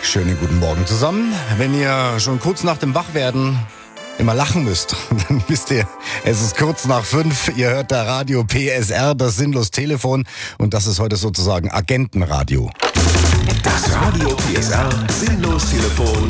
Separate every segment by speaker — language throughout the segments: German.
Speaker 1: Schönen guten Morgen zusammen. Wenn ihr schon kurz nach dem Wachwerden immer lachen müsst, dann wisst ihr, es ist kurz nach 5. Ihr hört da Radio PSR, das Sinnlos Telefon. Und das ist heute sozusagen Agentenradio.
Speaker 2: Das Radio PSR Sinnlos Telefon.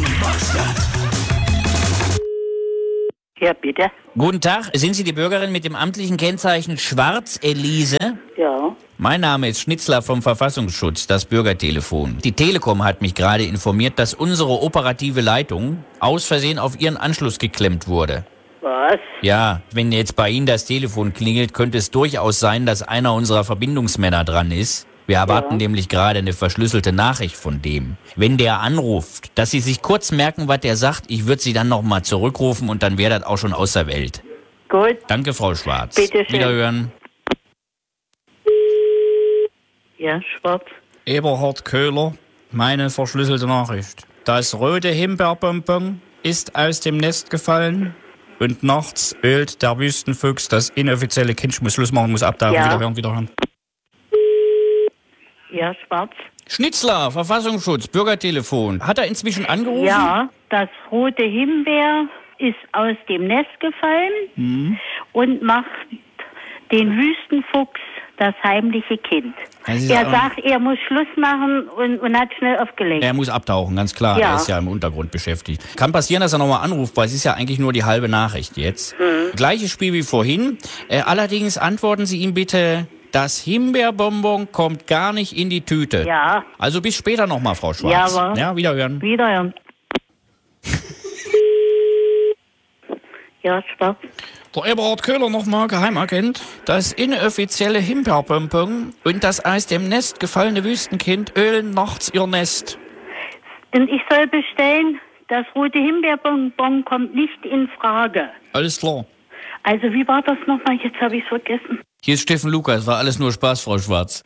Speaker 3: Ja, bitte.
Speaker 4: Guten Tag, sind Sie die Bürgerin mit dem amtlichen Kennzeichen Schwarz, Elise?
Speaker 3: Ja.
Speaker 4: Mein Name ist Schnitzler vom Verfassungsschutz, das Bürgertelefon. Die Telekom hat mich gerade informiert, dass unsere operative Leitung aus Versehen auf Ihren Anschluss geklemmt wurde.
Speaker 3: Was?
Speaker 4: Ja, wenn jetzt bei Ihnen das Telefon klingelt, könnte es durchaus sein, dass einer unserer Verbindungsmänner dran ist. Wir erwarten nämlich gerade eine verschlüsselte Nachricht von dem. Wenn der anruft, dass Sie sich kurz merken, was der sagt, ich würde Sie dann nochmal zurückrufen und dann wäre das auch schon aus der Welt.
Speaker 3: Gut.
Speaker 4: Danke, Frau Schwarz.
Speaker 3: Bitte schön.
Speaker 4: Wiederhören.
Speaker 3: Ja, Schwarz.
Speaker 4: Eberhard Köhler, meine verschlüsselte Nachricht. Das rote Himbeerbonbon ist aus dem Nest gefallen und nachts ölt der Wüstenfuchs das inoffizielle Kind. Ich muss Schluss machen, muss abtauchen.
Speaker 3: Ja.
Speaker 4: Wiederhören.
Speaker 3: Ja, Schwarz.
Speaker 4: Schnitzler, Verfassungsschutz, Bürgertelefon. Hat er inzwischen angerufen?
Speaker 3: Ja, das rote Himbeer ist aus dem Nest gefallen und macht den Wüstenfuchs das heimliche Kind. Er sagt, er muss Schluss machen und hat schnell aufgelegt.
Speaker 4: Er muss abtauchen, ganz klar.
Speaker 3: Ja.
Speaker 4: Er ist ja im Untergrund beschäftigt. Kann passieren, dass er nochmal anruft, weil es ist ja eigentlich nur die halbe Nachricht jetzt. Gleiches Spiel wie vorhin. Allerdings antworten Sie ihm bitte, das Himbeerbonbon kommt gar nicht in die Tüte.
Speaker 3: Ja.
Speaker 4: Also bis später nochmal, Frau Schwarz.
Speaker 3: Jawohl.
Speaker 4: Ja, wiederhören.
Speaker 3: Wiederhören. Ja, Schwarz.
Speaker 4: Der Eberhard Köhler nochmal, Geheimagent. Das inoffizielle Himbeerbonbon und das aus dem Nest gefallene Wüstenkind ölen nachts ihr Nest.
Speaker 3: Und ich soll bestellen, das rote Himbeerbonbon kommt nicht in Frage.
Speaker 4: Alles klar.
Speaker 3: Also wie war das nochmal? Jetzt habe ich es vergessen.
Speaker 4: Hier ist Steffen Lukas, war alles nur Spaß, Frau Schwarz.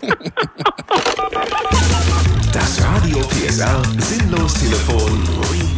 Speaker 2: Das Radio PSR Sinnlos Telefon.